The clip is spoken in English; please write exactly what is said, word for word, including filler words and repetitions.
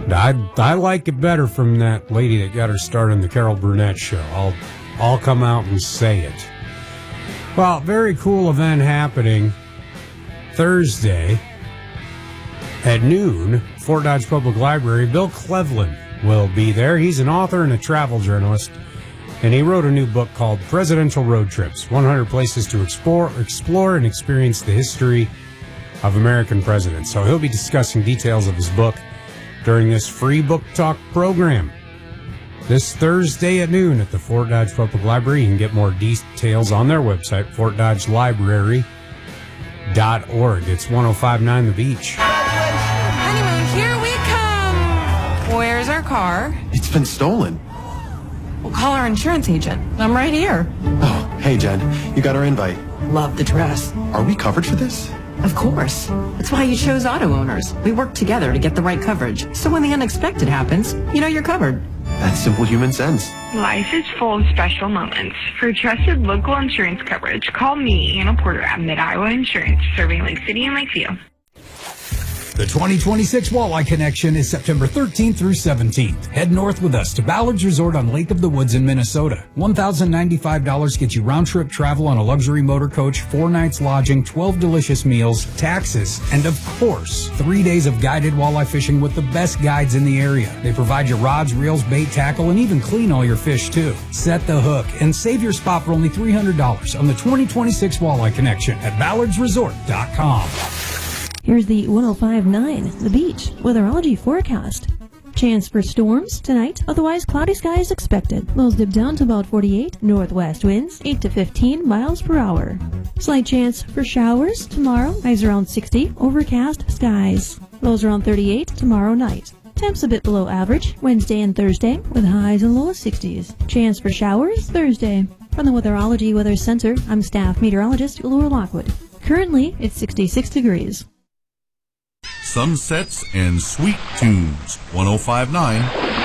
I I like it better from that lady that got her start on the Carol Burnett show. I'll I'll come out and say it. Well, very cool event happening Thursday at noon, Fort Dodge Public Library. Bill Cleveland will be there. He's an author and a travel journalist, and he wrote a new book called Presidential Road Trips, one hundred Places to Explore, explore and Experience the History of American Presidents. So he'll be discussing details of his book during this free book talk program this Thursday at noon at the Fort Dodge Public Library. You can get more details on their website, fort dodge library dot org. It's one oh five point nine The Beach. Honeymoon, here we come. Where's our car? It's been stolen. We'll call our insurance agent. I'm right here. Oh, hey, Jen. You got our invite. Love the dress. Are we covered for this? Of course. That's why you chose Auto Owners. We work together to get the right coverage. So when the unexpected happens, you know you're covered. That's simple human sense. Life is full of special moments. For trusted local insurance coverage, call me, Anna Porter, at Mid-Iowa Insurance, serving Lake City and Lakeview. The twenty twenty-six Walleye Connection is September thirteenth through seventeenth. Head north with us to Ballard's Resort on Lake of the Woods in Minnesota. one thousand ninety-five dollars gets you round-trip travel on a luxury motor coach, four nights lodging, twelve delicious meals, taxes, and of course, three days of guided walleye fishing with the best guides in the area. They provide you rods, reels, bait, tackle, and even clean all your fish too. Set the hook and save your spot for only three hundred dollars on the twenty twenty-six Walleye Connection at ballards resort dot com. Here's the one oh five point nine The Beach weatherology forecast. Chance for storms tonight, otherwise cloudy skies expected. Lows dip down to about forty-eight. Northwest winds eight to fifteen miles per hour. Slight chance for showers tomorrow. Highs around sixty. Overcast skies. Lows around thirty-eight tomorrow night. Temps a bit below average Wednesday and Thursday with highs in low sixties. Chance for showers Thursday. From the Weatherology Weather Center, I'm staff meteorologist Laura Lockwood. Currently, it's sixty-six degrees. Sunsets and Sweet Tunes, one oh five point nine